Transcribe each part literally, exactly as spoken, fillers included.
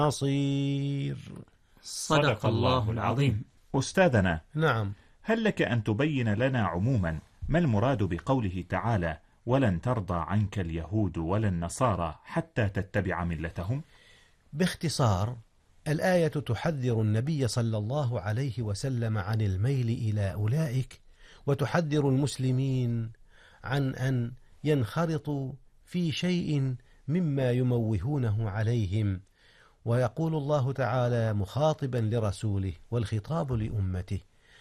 نصير. صدق الله العظيم. أستاذنا، نعم. هل لك أن تبين لنا عموما ما المراد بقوله تعالى ولن ترضى عنك اليهود ولا النصارى حتى تتبع ملتهم؟ باختصار، الآية تحذر النبي صلى الله عليه وسلم عن الميل إلى أولئك، وتحذر المسلمين عن أن ينخرطوا في شيء مما يموهونه عليهم. ويقول الله تعالى مخاطبا لرسوله والخطاب لأمته: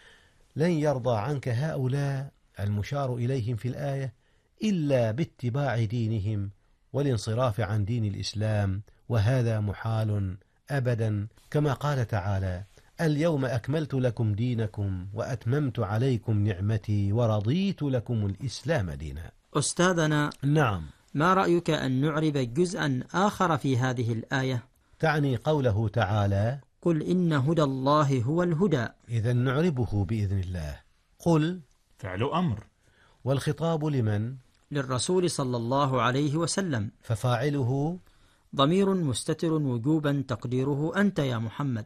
لن يرضى عنك هؤلاء المشار إليهم في الآية إلا باتباع دينهم والانصراف عن دين الإسلام، وهذا محال أبدا، كما قال تعالى: اليوم أكملت لكم دينكم وأتممت عليكم نعمتي ورضيت لكم الإسلام دينا. أستاذنا، نعم. ما رأيك أن نعرب جزءا آخر في هذه الآية؟ تعني قوله تعالى: قل إن هدى الله هو الهدى. إذن نعربه بإذن الله. قل فعل أمر، والخطاب لمن؟ للرسول صلى الله عليه وسلم، ففاعله ضمير مستتر وجوبا تقديره أنت يا محمد.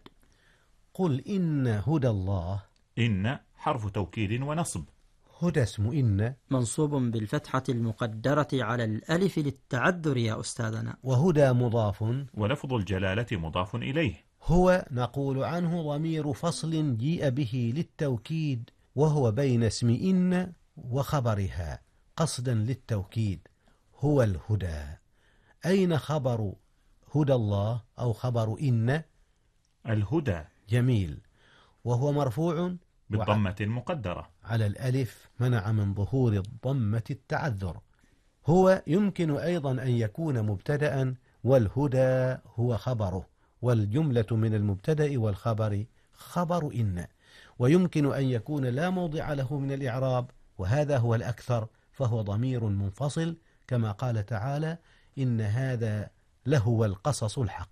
قل إن هدى الله، إن حرف توكيد ونصب، هدى اسم إن منصوب بالفتحة المقدرة على الألف للتعذر يا أستاذنا، وهدى مضاف، ولفظ الجلالة مضاف إليه. هو نقول عنه ضمير فصل جيء به للتوكيد، وهو بين اسم إن وخبرها قصدا للتوكيد، هو الهدى. أين خبر هدى الله أو خبر إن؟ الهدى. جميل. وهو مرفوع بالضمة المقدرة على الألف، منع من ظهور الضمة التعذر. هو يمكن أيضا أن يكون مبتدأ، والهدى هو خبره، والجملة من المبتدأ والخبر خبر إن. ويمكن أن يكون لا موضع له من الإعراب، وهذا هو الأكثر، فهو ضمير منفصل، كما قال تعالى: إن هذا لهو القصص الحق.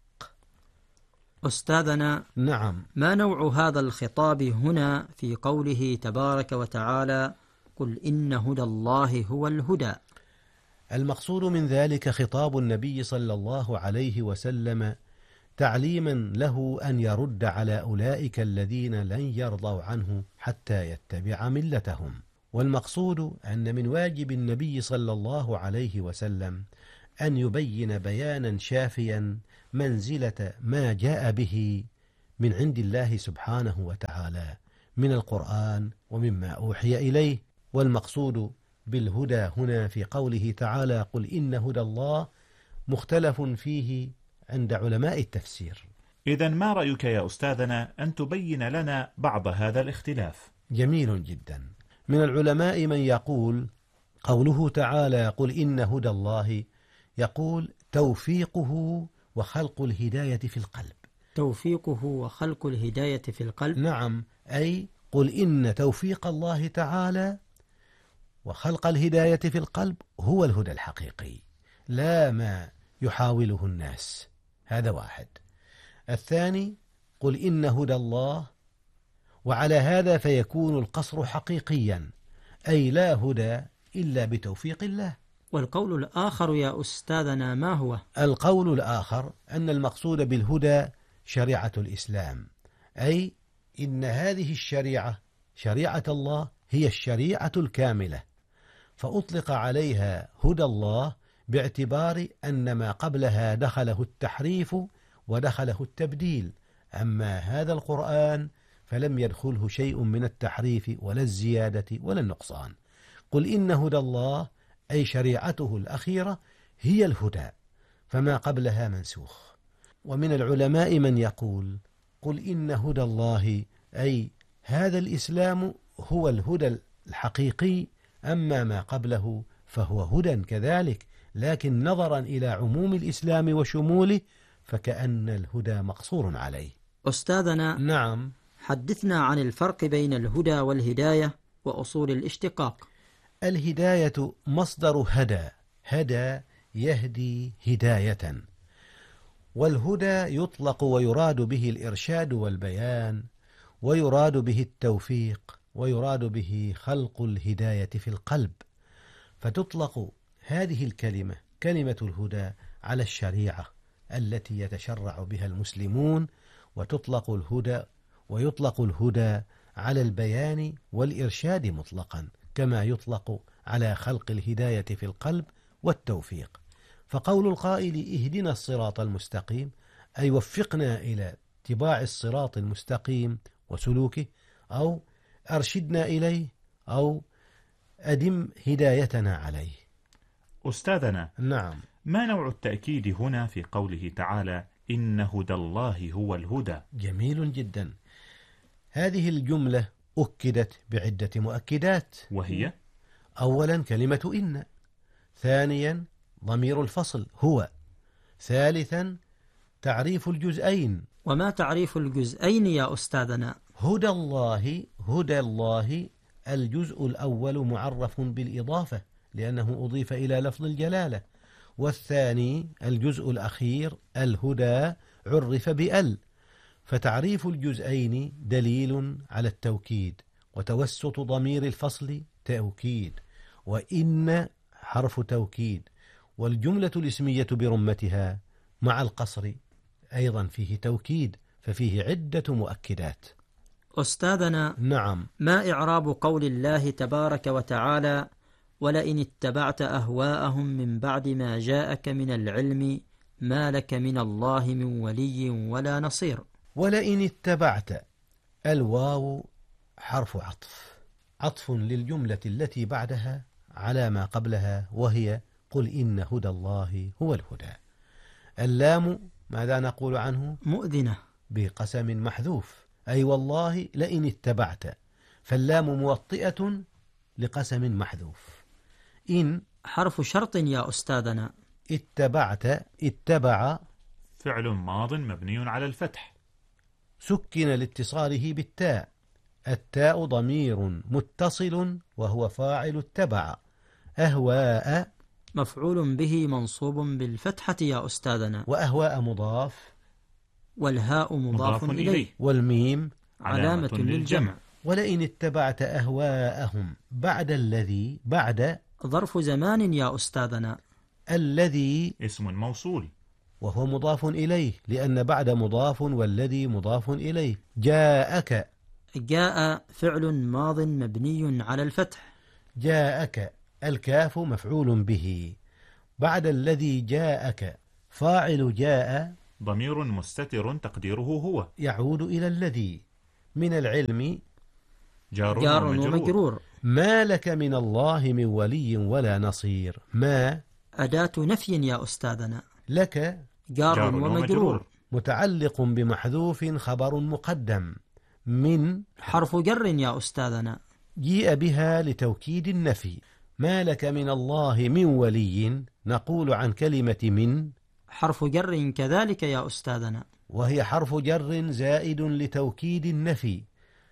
أستاذنا، نعم. ما نوع هذا الخطاب هنا في قوله تبارك وتعالى: قل إن هدى الله هو الهدى؟ المقصود من ذلك خطاب النبي صلى الله عليه وسلم تعليما له أن يرد على أولئك الذين لن يرضوا عنه حتى يتبع ملتهم. والمقصود أن من واجب النبي صلى الله عليه وسلم أن يبين بيانا شافيا منزلة ما جاء به من عند الله سبحانه وتعالى من القرآن ومما أوحي إليه. والمقصود بالهدى هنا في قوله تعالى: قل إن هدى الله، مختلف فيه عند علماء التفسير. إذن ما رأيك يا أستاذنا أن تبين لنا بعض هذا الاختلاف؟ جميل جدا. من العلماء من يقول قوله تعالى: قل إن هدى الله، يقول توفيقه وخلق الهداية في القلب. توفيقه وخلق الهداية في القلب؟ نعم، أي قل إن توفيق الله تعالى وخلق الهداية في القلب هو الهدى الحقيقي، لا ما يحاوله الناس. هذا واحد. الثاني: قل إن هدى الله، وعلى هذا فيكون القصر حقيقيا، أي لا هدى إلا بتوفيق الله. والقول الآخر يا أستاذنا ما هو؟ القول الآخر أن المقصود بالهدى شريعة الإسلام، أي إن هذه الشريعة شريعة الله هي الشريعة الكاملة، فأطلق عليها هدى الله باعتبار أن ما قبلها دخله التحريف ودخله التبديل. أما هذا القرآن فلم يدخله شيء من التحريف ولا الزيادة ولا النقصان. قل إن هدى الله أي شريعته الأخيرة هي الهدى، فما قبلها منسوخ. ومن العلماء من يقول: قل إن هدى الله أي هذا الإسلام هو الهدى الحقيقي، أما ما قبله فهو هدى كذلك، لكن نظرا إلى عموم الإسلام وشموله فكأن الهدى مقصور عليه. أستاذنا، نعم. حدثنا عن الفرق بين الهدى والهداية وأصول الاشتقاق. الهداية مصدر هدى، هدى يهدي هداية، والهدى يطلق ويراد به الإرشاد والبيان، ويراد به التوفيق، ويراد به خلق الهداية في القلب. فتطلق هذه الكلمة كلمة الهدى على الشريعة التي يتشرع بها المسلمون، وتطلق الهدى ويطلق الهدى على البيان والإرشاد مطلقا، كما يطلق على خلق الهداية في القلب والتوفيق. فقول القائل اهدنا الصراط المستقيم أي وفقنا إلى اتباع الصراط المستقيم وسلوكه، أو أرشدنا إليه، أو أدم هدايتنا عليه. أستاذنا، نعم. ما نوع التأكيد هنا في قوله تعالى إن هدى الله هو الهدى؟ جميل جدا. هذه الجملة أكدت بعدة مؤكدات، وهي: أولا كلمة إن، ثانيا ضمير الفصل هو، ثالثا تعريف الجزئين. وما تعريف الجزئين يا أستاذنا؟ هدى الله هدى الله الجزء الأول معرف بالإضافة لأنه أضيف إلى لفظ الجلالة، والثاني الجزء الأخير الهدى عرف بأل، فتعريف الجزئين دليل على التوكيد، وتوسط ضمير الفصل تأكيد، وإن حرف توكيد، والجملة الاسمية برمتها مع القصر أيضا فيه توكيد، ففيه عدة مؤكدات. أستاذنا، نعم. ما إعراب قول الله تبارك وتعالى ولئن اتبعت أهواءهم من بعد ما جاءك من العلم ما لك من الله من ولي ولا نصير؟ ولئن اتبعت، الواو حرف عطف، عطف للجملة التي بعدها على ما قبلها، وهي قل إن هدى الله هو الهدى. اللام ماذا نقول عنه؟ مؤذنة، بقسم محذوف، أي والله لئن اتبعت، فاللام موطئة لقسم محذوف. إن حرف شرط يا أستاذنا. اتبعت، اتبع فعل ماض مبني على الفتح، سكن لاتصاله بالتاء، التاء ضمير متصل وهو فاعل اتبع. أهواء مفعول به منصوب بالفتحة يا أستاذنا، وأهواء مضاف، والهاء مضاف, مضاف إليه، والميم علامة للجمع. ولئن اتبعت أهواءهم بعد الذي، بعد ظرف زمان يا أستاذنا. الذي اسم موصول وهو مضاف إليه، لأن بعد مضاف والذي مضاف إليه. جاءك، جاء فعل ماض مبني على الفتح. جاءك الكاف مفعول به، بعد الذي جاءك فاعل جاء ضمير مستتر تقديره هو، يعود إلى الذي. من العلم جار, جار ومجرور. ومجرور. ما لك من الله من ولي ولا نصير. ما أداة نفي يا أستاذنا. لك جار, جار ومجرور. ومجرور متعلق بمحذوف خبر مقدم. من حرف جر يا أستاذنا، جيء بها لتوكيد النفي. ما لك من الله من ولي، نقول عن كلمة من حرف جر كذلك يا أستاذنا، وهي حرف جر زائد لتوكيد النفي.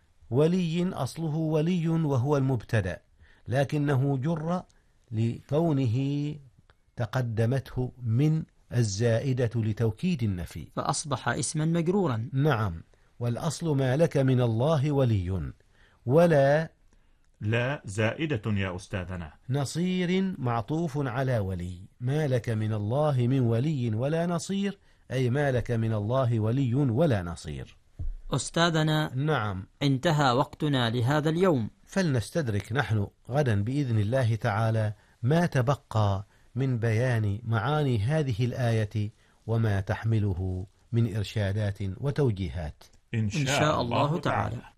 ولي أصله ولي وهو المبتدأ، لكنه جر لكونه تقدمته من الزائدة لتوكيد النفي فأصبح اسما مجرورا. نعم. والأصل ما لك من الله ولي، ولا لا زائدة يا أستاذنا. نصير معطوف على ولي. ما لك من الله من ولي ولا نصير، أي ما لك من الله ولي ولا نصير. أستاذنا، نعم. انتهى وقتنا لهذا اليوم، فلنستدرك نحن غدا بإذن الله تعالى ما تبقى من بيان معاني هذه الآية وما تحمله من إرشادات وتوجيهات إن شاء, إن شاء الله, الله تعالى. تعالى.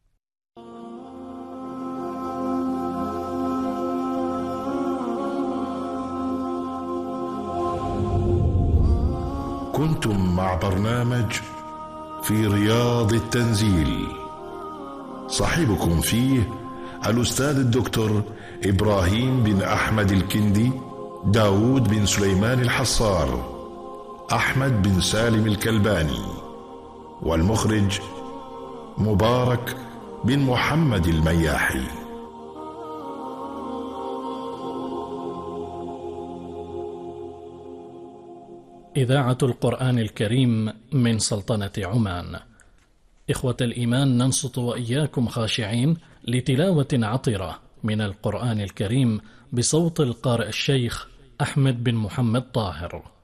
كنتم مع برنامج في رياض التنزيل، صاحبكم فيه الأستاذ الدكتور إبراهيم بن أحمد الكندي، داود بن سليمان الحصار، أحمد بن سالم الكلباني، والمخرج مبارك بن محمد المياحي. إذاعة القرآن الكريم من سلطنة عمان. إخوة الإيمان، ننصت وإياكم خاشعين لتلاوة عطرة من القرآن الكريم بصوت القارئ الشيخ أحمد بن محمد طاهر.